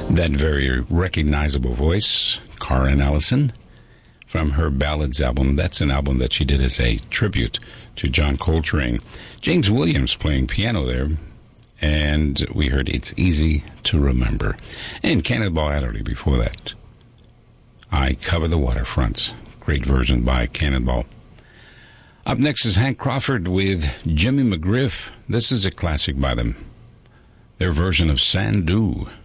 That very recognizable voice, Karen Allison, from her Ballads album. That's an album that she did as a tribute to John Coltrane. James Williams playing piano there. And we heard It's Easy to Remember. And Cannonball Adderley before that. I Cover the Waterfronts. Great version by Cannonball. Up next is Hank Crawford with Jimmy McGriff. This is a classic by them. Their version of Sandu.